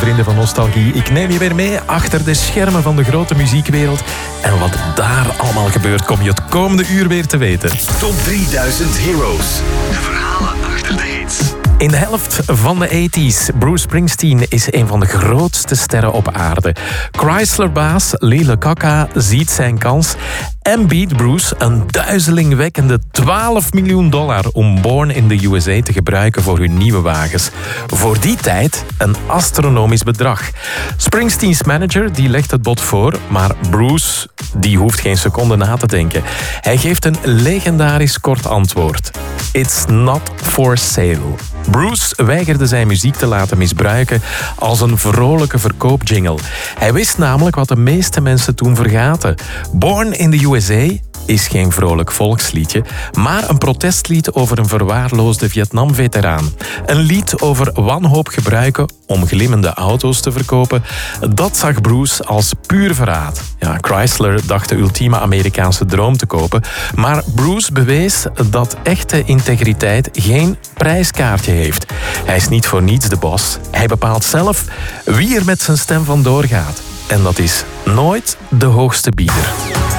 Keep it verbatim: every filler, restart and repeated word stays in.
Vrienden van Nostalgie, ik neem je weer mee achter de schermen van de grote muziekwereld. En wat daar allemaal gebeurt, kom je het komende uur weer te weten. Top drieduizend Heroes. De verhalen achter de hits. In de helft van de tachtig, Bruce Springsteen is een van de grootste sterren op aarde. Chrysler-baas Lee Iacocca ziet zijn kans en biedt Bruce een duizelingwekkende twaalf miljoen dollar om Born in the U S A te gebruiken voor hun nieuwe wagens. Voor die tijd een astronomisch bedrag. Springsteens manager die legt het bod voor, maar Bruce die hoeft geen seconde na te denken. Hij geeft een legendarisch kort antwoord. It's not for sale. Bruce weigerde zijn muziek te laten misbruiken als een vrolijke verkoopjingle. Hij wist namelijk wat de meeste mensen toen vergaten. Born in the U S A is geen vrolijk volksliedje, maar een protestlied over een verwaarloosde Vietnam-veteraan. Een lied over wanhoop gebruiken om glimmende auto's te verkopen. Dat zag Bruce als puur verraad. Ja, Chrysler dacht de ultieme Amerikaanse droom te kopen, maar Bruce bewees dat echte integriteit geen prijskaartje heeft. Hij is niet voor niets de boss. Hij bepaalt zelf wie er met zijn stem vandoor gaat. En dat is nooit de hoogste bieder.